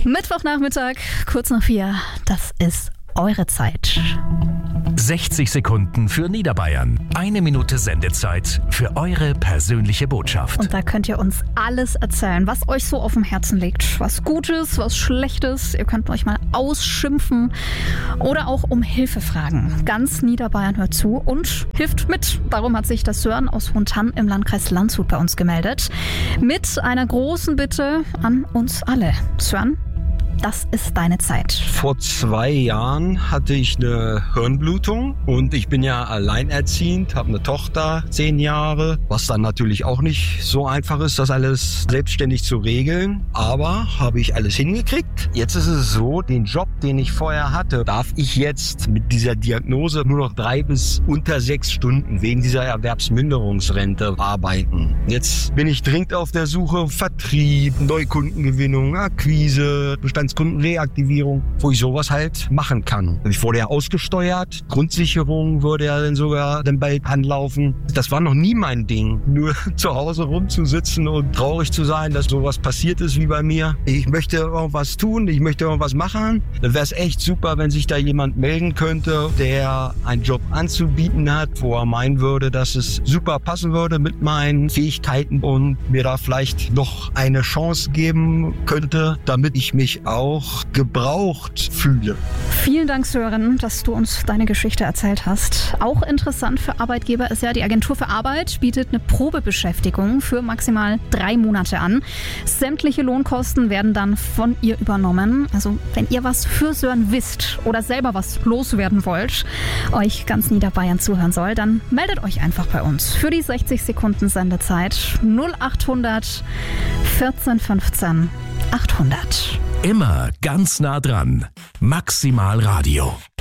Mittwochnachmittag, kurz nach 4. Das ist eure Zeit. 60 Sekunden für Niederbayern. 1 Minute Sendezeit für eure persönliche Botschaft. Und da könnt ihr uns alles erzählen, was euch so auf dem Herzen liegt. Was Gutes, was Schlechtes. Ihr könnt euch mal ausschimpfen oder auch um Hilfe fragen. Ganz Niederbayern hört zu und hilft mit. Darum hat sich der Sören aus Hohentann im Landkreis Landshut bei uns gemeldet. Mit einer großen Bitte an uns alle. Sören, das ist deine Zeit. Vor 2 Jahren hatte ich eine Hirnblutung und ich bin ja alleinerziehend, habe eine Tochter, 10 Jahre, was dann natürlich auch nicht so einfach ist, das alles selbstständig zu regeln. Aber habe ich alles hingekriegt. Jetzt ist es so, den Job, den ich vorher hatte, darf ich jetzt mit dieser Diagnose nur noch 3 bis unter 6 Stunden wegen dieser Erwerbsminderungsrente arbeiten. Jetzt bin ich dringend auf der Suche, Vertrieb, Neukundengewinnung, Akquise, Bestandskundenreaktivierung, wo ich sowas halt machen kann. Ich wurde ja ausgesteuert, Grundsicherung würde ja dann sogar dann bald anlaufen. Das war noch nie mein Ding, nur zu Hause rumzusitzen und traurig zu sein, dass sowas passiert ist wie bei mir. Ich möchte irgendwas tun, ich möchte irgendwas machen. Dann wäre es echt super, wenn sich da jemand melden könnte, der einen Job anzubieten hat, wo er meinen würde, dass es super passen würde mit meinen Fähigkeiten und mir da vielleicht noch eine Chance geben könnte, damit ich mich auch gebraucht fühle. Vielen Dank, Sören, dass du uns deine Geschichte erzählt hast. Auch interessant für Arbeitgeber ist ja, die Agentur für Arbeit bietet eine Probebeschäftigung für maximal 3 Monate an. Sämtliche Lohnkosten werden dann von ihr übernommen. Also wenn ihr was für Sören wisst oder selber was loswerden wollt, euch ganz Niederbayern zuhören soll, dann meldet euch einfach bei uns für die 60 Sekunden Sendezeit 0800 14 15 800. Immer ganz nah dran. Maximal Radio.